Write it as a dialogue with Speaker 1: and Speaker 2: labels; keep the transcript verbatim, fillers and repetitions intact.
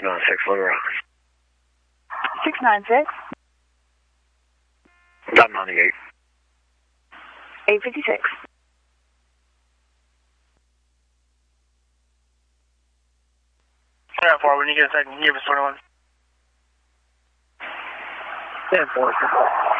Speaker 1: nine six, Little Rock.
Speaker 2: six nine six.
Speaker 1: Dot ninety-eight.
Speaker 2: eight fifty-six.
Speaker 3: ten four, when you get a second, give us twenty-one.
Speaker 1: ten four.